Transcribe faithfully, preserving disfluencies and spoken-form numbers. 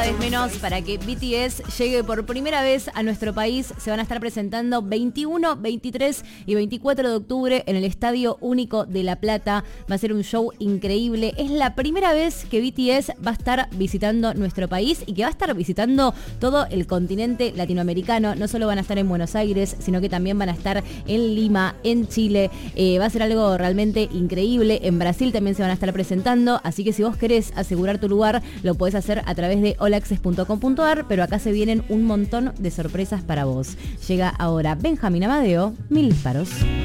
vez menos para que B T S llegue por primera vez a nuestro país. Se van a estar presentando veintiuno, veintitrés y veinticuatro de octubre en el Estadio Único de La Plata. Va a ser un show increíble. Es la primera vez que B T S va a estar visitando nuestro país y que va a estar visitando todo el continente latinoamericano. No solo van a estar en Buenos Aires, sino que también van a estar en Lima, en Chile. Eh, va a ser algo realmente increíble. En Brasil también se van a estar presentando. Así que si vos querés asegurar tu lugar, lo podés hacer a través de all access punto com punto a r, pero acá se vienen un montón de sorpresas para vos. Llega ahora Benjamín Amadeo, Mil Disparos.